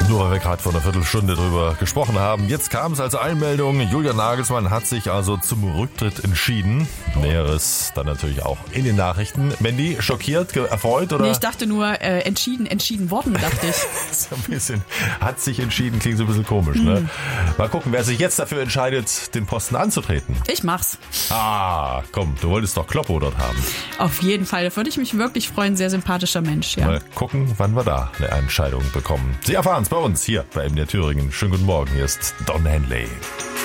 Nur weil wir gerade vor einer Viertelstunde drüber gesprochen haben. Jetzt kam es als Einmeldung. Julian Nagelsmann hat sich also zum Rücktritt entschieden. Näheres dann natürlich auch in den Nachrichten. Mandy, schockiert, erfreut oder? Nee, ich dachte nur, entschieden worden, dachte ich. So ein bisschen, hat sich entschieden, klingt so ein bisschen komisch, ne? Mal gucken, wer sich jetzt dafür entscheidet, den Posten anzutreten. Ich mach's. Ah, komm, du wolltest doch Kloppo dort haben. Auf jeden Fall, da würde ich mich wirklich freuen. Sehr sympathischer Mensch, ja. Mal gucken, wann wir da eine Entscheidung bekommen. Sie erfahren es bei uns hier bei MDR Thüringen. Schönen guten Morgen, hier ist Don Henley.